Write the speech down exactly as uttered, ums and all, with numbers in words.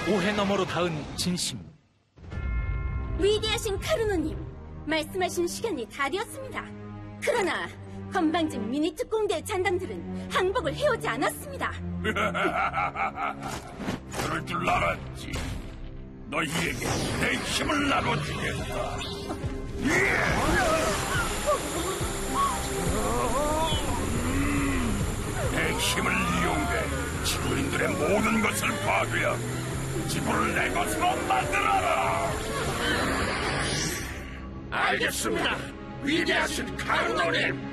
오해 너머로 닿은 진심. 위대하신 카르노님, 말씀하신 시간이 다 되었습니다. 그러나 건방진 미니트 공대의 잔당들은 항복을 해오지 않았습니다. 그럴 줄 알았지. 너희에게 내 힘을 나눠주겠다. 음, 내 힘을 이용해 지구인들의 모든 것을 파괴하고 지구를 내 것으로 만들어라. 알겠습니다, 위대하신 카르노님.